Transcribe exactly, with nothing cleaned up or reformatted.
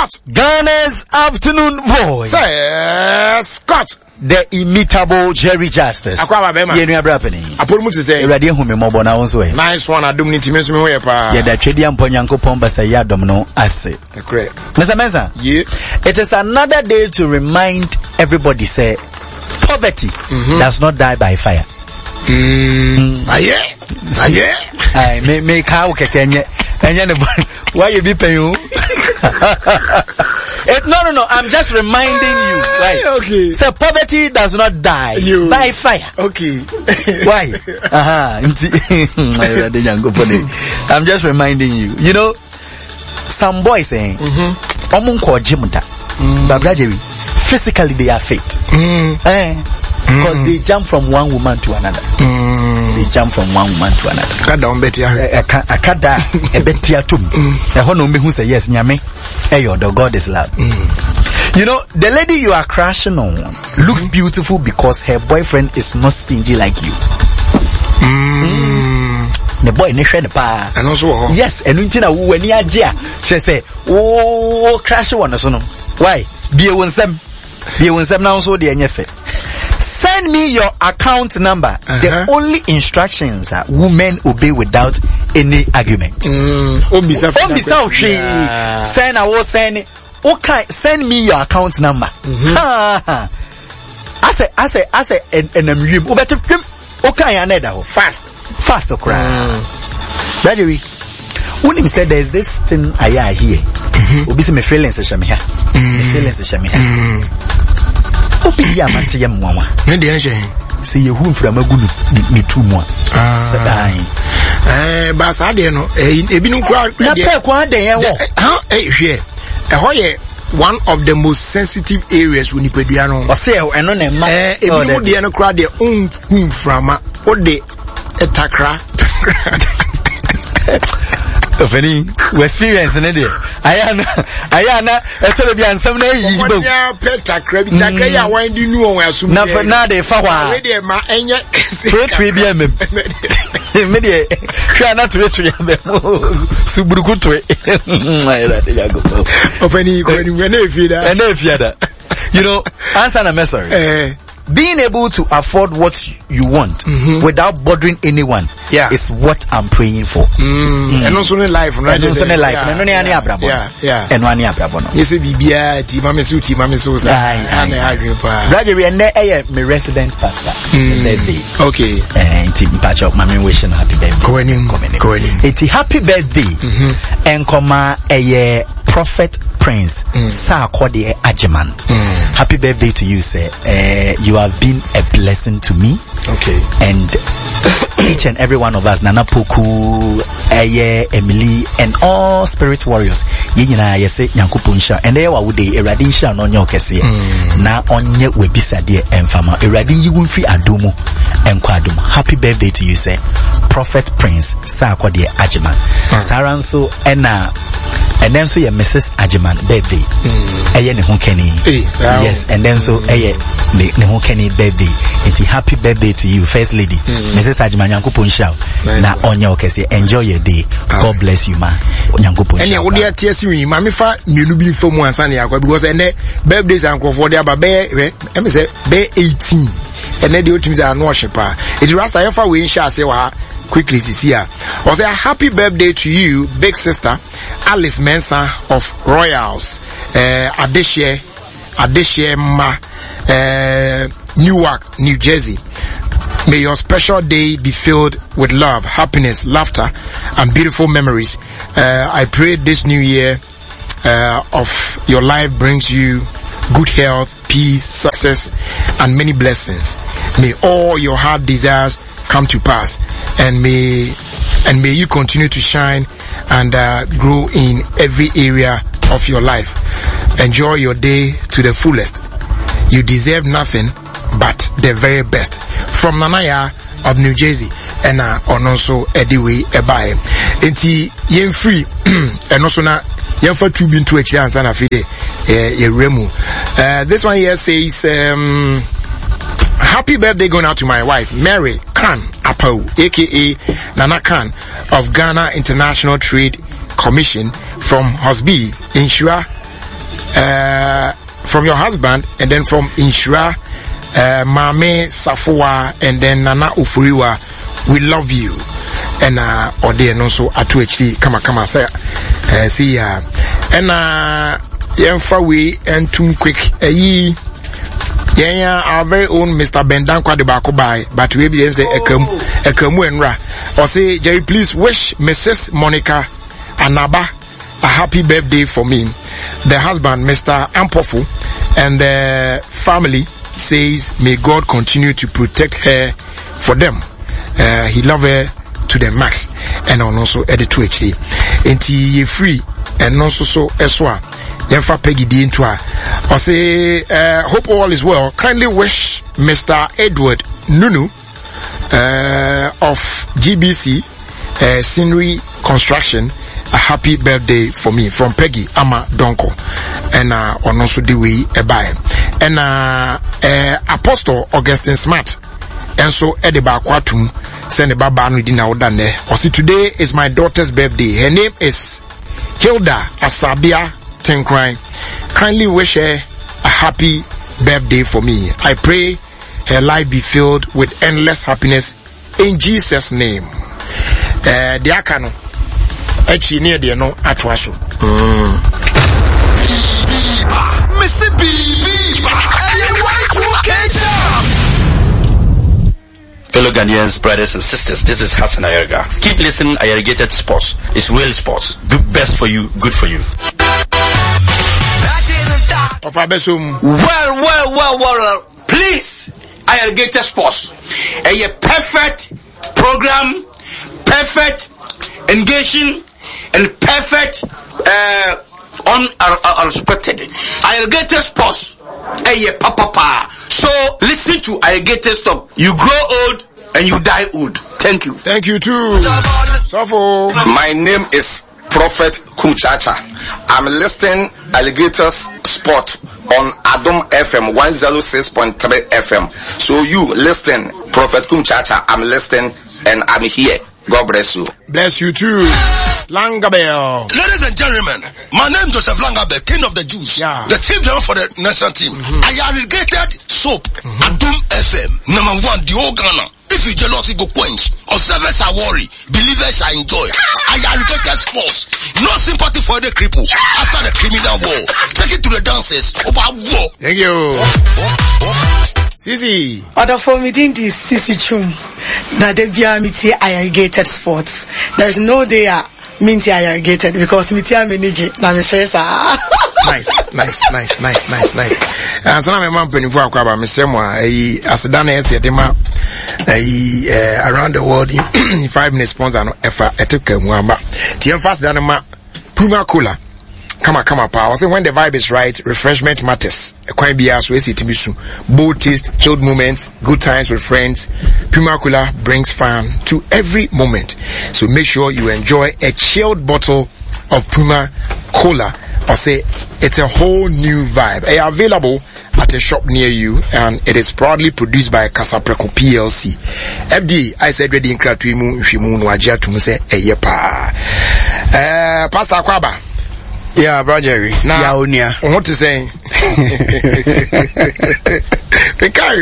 Scott. Ghana's afternoon voice. Say, Scott. The immutable Jerry Justice. Akwaba bema. Ye nua brapeni. Apolomu to say. Erade hu me mobo na wonso e. Nice one adum ni timi so me ho pa. Ye da twedi ampo Nyankopon basa ya dom no ase. Correct. Mister Mensa. Yeah. It is another day to remind everybody say poverty mm-hmm. does not die by fire. Mm. Aye. Aye. Aye, me me ka o keke enye. Enye ne why you be paying? It, no, no, no. I'm just reminding you. Right? Okay. So poverty does not die you. by fire. Okay. Why? Uh-huh. I'm just reminding you. You know, some boys saying, mm-hmm. but gradually, physically they are fit. Mm. Eh? Because mm. they jump from one woman to another. Mm. They jump from one woman to another. Kada umbetia. Akada ebetia tum. Ehono mbe hu say yes nyame. Eyo the God is love. Mm. You know, the lady you are crashing on looks beautiful because her boyfriend is not stingy like you. Mm. Mm. The boy ne hwe ne pa. And also yes, enu ntina wo ani age a che say oh crash one so no. Why? Bie wonsem. Bie wonsem na so de enyefe. Send me your account number. Uh-huh. The only instructions are women obey without any argument. Mm. Yeah. Send I will send okay, send me your account number. Mm-hmm. I say I say I say and and um you better okay another fast. Fast okra. Mm. By the way, when he said there's this thing I hear. Mm-hmm. Obi say me feelings is me here. Me feelings is me here. Obi ya mate yam mwa. Ne de enje. Se ye hu mfra magunu ni tu mu a. Sadai. Eh ba sa de no ebi nu kwa na pe kwa de ye wo. Ha eh hwe. E ho ye one of the most sensitive areas when you pedua no. O se eno na ma. Eh ebi nu de no kwa de un hu mfra ma. O de etakra. Ofeni we experience ne de ayana ayana etoro bi ansam na yi bo onya petakra bi takra ya wan di nu on asum na na de fa wa we de ma enye twe bi amem me de hwa na twe twe amem suburuku twe ayra de yago ofeni ko ni we na efida na efida you know answer na message eh being able to afford what you want mm-hmm. without bothering anyone yeah. is what I'm praying for. Mm. And also in life, right? And also in life. And only any abrabo. Yeah, yeah. And one abrabo. You say bibia ti mama su ti mama so sa. And I agree pa. Brother, and there my resident pastor. Birthday. Okay. And team patch up mama wishing happy birthday. Go in, go in. It's happy birthday. And comma a Prophet Prince Sir Kwade Ajiman. Happy birthday to you, sir. Uh, you have been a blessing to me. Okay. And each and every one of us, Nana Poku, Eye, Emily, and all spirit warriors. Yina yese Nyankupunsha. And there would the Eradinsha no nyokesi. Na onye webisa de enfama. Eradi you free adumu and kwadum. Happy birthday to you, sir. Prophet Prince Sir Kwade Ajiman. Saranso ena and then so yeah Missus Ajiman birthday. Eye ne honkeni. Yes, and then so eye ne honkeni birthday. It's happy birthday to you, First Lady. Missus Ajiman Nyankopon Shaw. Na onye okese enjoy your day. God bless you, ma. Nyankopon Shaw. And what dey tears me, mama fa mienu bi fo mu ansa ne yakwa because ene birthdays ankofo dey aba be em say be eighteen. Ene dey otimi say anu ohyepa. It rasta yefa we insha say wa quickly this year. Was a happy birthday to you, big sister Alice Mensah of Royals, uh, Adeshe, Adeshe Ma, uh, Newark, New Jersey. May your special day be filled with love, happiness, laughter, and beautiful memories. Uh, I pray this new year uh, of your life brings you good health, peace, success, and many blessings. May all your heart desires come to pass, and may and may you continue to shine and uh, grow in every area of your life. Enjoy your day to the fullest. You deserve nothing but the very best. From Nanaya of New Jersey, and uh, also Ediwe Ebae. Enti yen free and also na yen for two bin to a chance and a fide ye remu. Uh this one here says um happy birthday going out to my wife, Mary Khan Apo, aka Nana Khan of Ghana International Trade Commission from Hosby, Insua, uh, from your husband, and then from Inshira, uh, Mame Safua, and then Nana Ufuriwa. We love you. And uh, or they and also at H D kama kama say uh, see uh, and uh yemfa we and too quick eh yi yeah our very own Mister Bendankwa de Bako by but we be say ekam ekamu enra or say Jerry, please wish Missus Monica Anaba a happy birthday for me. The husband Mister Ampofu and the family says may God continue to protect her for them. Uh, he love her to the max, and also edit to H D. And ye free, and also so eswa. Yenfa Peggy D into her. I say, uh, hope all is well. Kindly wish Mister Edward Nunu, uh, of G B C, uh, Scenery Construction, a happy birthday for me from Peggy Ama Donko, and uh, on also the way a buy, and uh, uh, Apostle Augustine Smart. And so Ediba Kwatum send a baba no dinner odane. Also today is my daughter's birthday. Her name is Hilda Asabia Tenkran. Kindly wish her a happy birthday for me. I pray her life be filled with endless happiness in Jesus' name. Uh, the akano echi near the no atwaso. Mister B B, fellow Ghanaians, brothers and sisters, this is Hassan Ayerga. Keep listening. Ayergated Sports. It's real sports. Good, best for you, good for you. Of Abesum. Well, well, well, well. Please, Ayergated Sports. A perfect program, perfect engaging, and perfect uh, unexpected. Ayergated Sports. A papa pa. So listen to Ayergated Stop. You grow old and you die old. Thank you. Thank you too. Sofo. My name is Prophet Kumchacha. I'm listening Alligators Sport on Adom F M one oh six point three F M. So you listen, Prophet Kumchacha. I'm listening and I'm here. God bless you. Bless you too. Langabel. Ladies and gentlemen, my name is Joseph Langabel, King of the Jews. Yeah. The team driver for the national team. Mm-hmm. I Ayergated Soap. Mm-hmm. Adom F M. Number one, the whole Ghana. If you jealousy go quench, observers are worry, believers are enjoy. Ayergated Sports. No sympathy for the cripple. After the criminal war. Take it to the dancers. Over war. Thank you. Sisi. Other for me didn't this Sisi Chum. That they be a Ayergated Sports. There's no day minty Ayergated because me tia manage na me stress ah. Nice, nice, nice, nice, nice, nice. And so na me man penifo akwa ba me semwa eh asedana ese de ma eh around the world in five minutes sponsor no efa eteka mu amba. Ti fast dan ma Puma Cola. Come on, come on, power. So when the vibe is right, refreshment matters. A quite be as we see Tibisu. Bold taste, chilled moments, good times with friends. Puma Cola brings fun to every moment. So make sure you enjoy a chilled bottle of Puma Cola. Or say it's a whole new vibe. They are available at a shop near you, and it is proudly produced by Casapreco P L C. F D A, I said ready in Kratuimu, Shimu, Wajia to say, eh, yepa. Uh, Pastor Kwaba. Yeah, bro Jerry. Now, yeah, what to say?